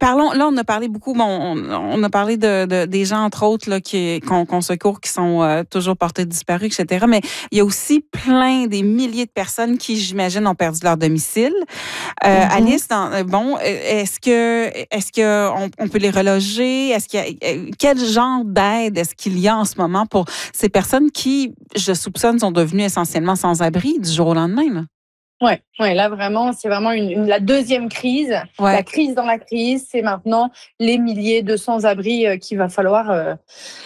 parlons, là, on a parlé beaucoup, on a parlé des gens, entre autres, là, qu'on secourt, qui sont toujours portés disparus, etc. Mais il y a aussi plein, des milliers de personnes qui, j'imagine, ont perdu leur domicile. Alice, est-ce que on peut les reloger? Quel genre d'aide est-ce qu'il y a en ce moment pour ces personnes qui, je soupçonne, sont devenues essentiellement sans-abri du jour au lendemain, là? Ouais, là vraiment, c'est vraiment la deuxième crise. Ouais. La crise dans la crise, c'est maintenant les milliers de sans-abri qu'il va falloir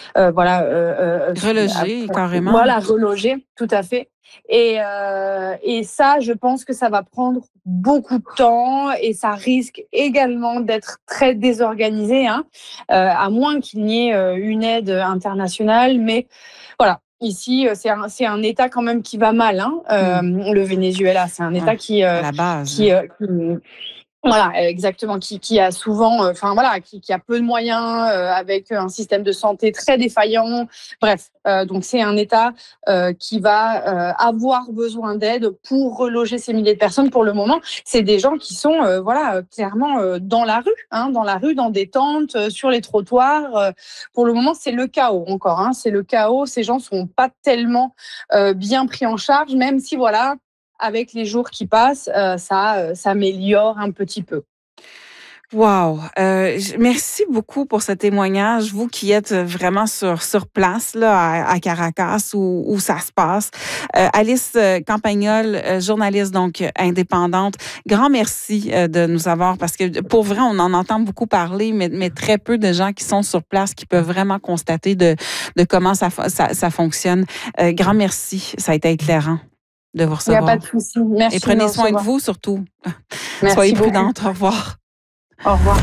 reloger carrément. Voilà, reloger, tout à fait. Et ça, je pense que ça va prendre beaucoup de temps et ça risque également d'être très désorganisé, à moins qu'il n'y ait une aide internationale. Mais voilà. Ici, c'est un État quand même qui va mal. Le Venezuela, c'est un État qui à la base. Voilà, exactement, qui a souvent, qui a peu de moyens, avec un système de santé très défaillant. Bref, donc c'est un État qui va avoir besoin d'aide pour reloger ces milliers de personnes. Pour le moment, c'est des gens qui sont, clairement dans la rue, dans des tentes, sur les trottoirs. Pour le moment, c'est le chaos encore. C'est le chaos. Ces gens sont pas tellement bien pris en charge, même si voilà. Avec les jours qui passent, ça s'améliore un petit peu. Wow! Merci beaucoup pour ce témoignage, vous qui êtes vraiment sur place là, à Caracas où ça se passe. Alice Campagnol, journaliste donc indépendante, grand merci de nous avoir, parce que pour vrai, on en entend beaucoup parler, mais très peu de gens qui sont sur place qui peuvent vraiment constater de comment ça fonctionne. Grand merci, ça a été éclairant de vous recevoir. Il n'y a pas de souci. Merci. Et prenez soin de vous surtout. Merci Soyez beaucoup. prudentes. Au revoir. Au revoir.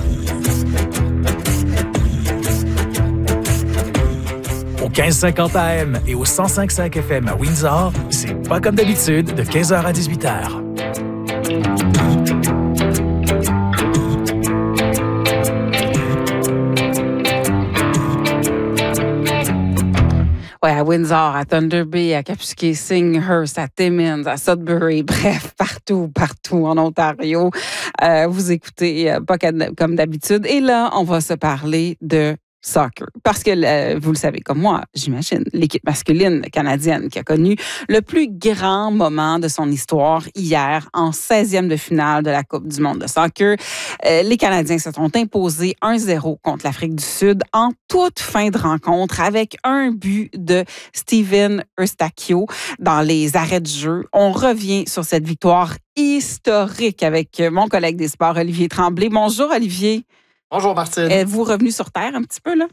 Au 1550 AM et au 105.5 FM à Windsor, c'est pas comme d'habitude de 15h à 18h. Ouais, à Windsor, à Thunder Bay, à Kapuskasing-Hearst, à Timmins, à Sudbury, bref, partout en Ontario. Vous écoutez pas comme d'habitude. Et là, on va se parler de soccer. Parce que, vous le savez comme moi, j'imagine, l'équipe masculine canadienne qui a connu le plus grand moment de son histoire hier en 16e de finale de la Coupe du monde de soccer. Les Canadiens se sont imposés 1-0 contre l'Afrique du Sud en toute fin de rencontre avec un but de Steven Eustáquio dans les arrêts de jeu. On revient sur cette victoire historique avec mon collègue des sports, Olivier Tremblay. Bonjour, Olivier. Bonjour, Martine. Êtes-vous revenu sur Terre un petit peu, là?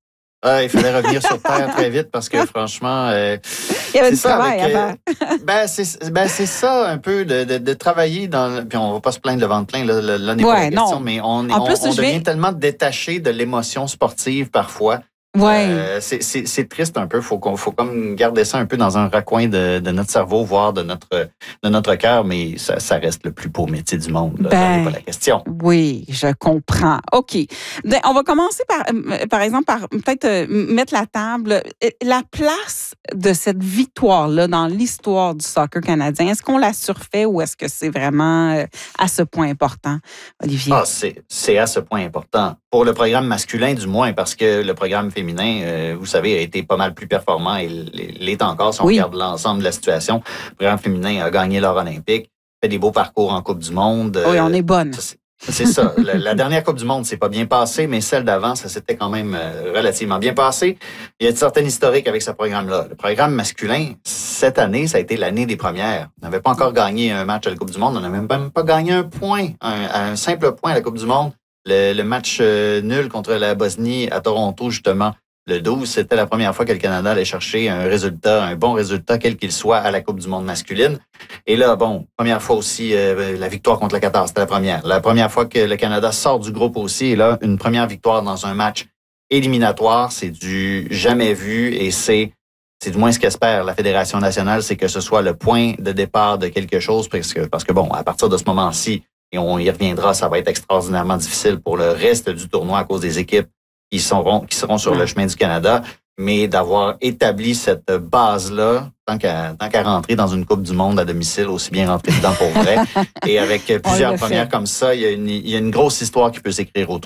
Il fallait revenir sur Terre très vite parce que, franchement... il y avait du travail à faire. C'est ça, un peu, de travailler dans... Puis on va pas se plaindre le ventre plein, là n'est pas la question, mais on devient tellement détaché de l'émotion sportive parfois. Ouais. C'est triste un peu. Faut comme garder ça un peu dans un recoin de notre cerveau, voire de notre cœur, mais ça reste le plus beau métier du monde. Ça n'est pas la question. Oui, je comprends. OK. On va commencer par exemple, par peut-être mettre la table. La place de cette victoire-là dans l'histoire du soccer canadien, est-ce qu'on la surfait ou est-ce que c'est vraiment à ce point important, Olivier? C'est à ce point important. Pour le programme masculin, du moins, parce que le programme féminin, vous savez, a été pas mal plus performant et l'est encore si on regarde l'ensemble de la situation. Le programme féminin a gagné l'or olympique, fait des beaux parcours en Coupe du monde. Oui, on est bonne. C'est ça. La dernière Coupe du monde, c'est pas bien passé, mais celle d'avant, ça s'était quand même relativement bien passé. Il y a une certaine historique avec ce programme-là. Le programme masculin, cette année, ça a été l'année des premières. On n'avait pas encore gagné un match à la Coupe du monde. On n'a même pas gagné un point, un simple point à la Coupe du monde. Le match nul contre la Bosnie à Toronto, justement, le 12, c'était la première fois que le Canada allait chercher un bon résultat, quel qu'il soit, à la Coupe du monde masculine. Et là, première fois aussi, la victoire contre le Qatar, c'était la première. La première fois que le Canada sort du groupe aussi, et là, une première victoire dans un match éliminatoire, c'est du jamais vu et c'est du moins ce qu'espère la Fédération nationale, c'est que ce soit le point de départ de quelque chose, parce que à partir de ce moment-ci, et on y reviendra, ça va être extraordinairement difficile pour le reste du tournoi à cause des équipes qui seront sur le chemin du Canada. Mais d'avoir établi cette base-là, tant qu'à rentrer dans une Coupe du monde à domicile, aussi bien rentrer dedans pour vrai. Et avec plusieurs premières comme ça, il y a une grosse histoire qui peut s'écrire autour.